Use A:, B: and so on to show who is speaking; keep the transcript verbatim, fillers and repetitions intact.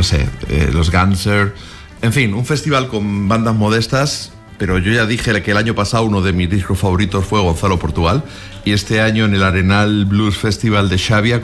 A: sé, eh, los Ganser, en fin, un festival con bandas modestas. Pero yo ya dije que el año pasado uno de mis discos favoritos fue Gonzalo Portugal, y este año en el Arenal Blues Festival de Xavia